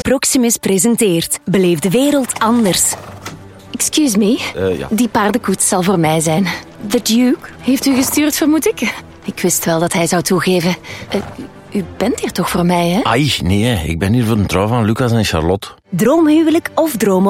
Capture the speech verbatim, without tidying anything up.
Proximus presenteert Beleef de wereld anders. Excuse me, Uh, ja. die paardenkoets zal voor mij zijn. The Duke heeft u gestuurd, vermoed ik? Ik wist wel dat hij zou toegeven. Uh, u, u bent hier toch voor mij, hè? Ai, nee, ik ben hier voor de trouw van Lucas en Charlotte. Droomhuwelijk of droom